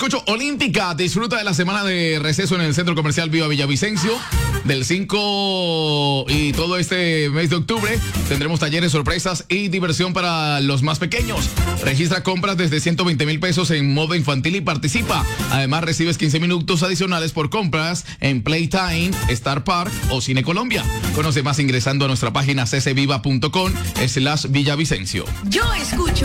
escucho Olímpica. Disfruta de la semana de receso en el Centro Comercial Viva Villavicencio. Del 5 y todo este mes de octubre tendremos talleres, sorpresas y diversión para los más pequeños. Registra compras desde 120,000 pesos en moda infantil y participa. Además, recibes 15 minutos adicionales por compras en Playtime, Star Park o Cine Colombia. Conoce más ingresando a nuestra página ccviva.com/Villavicencio. Yo escucho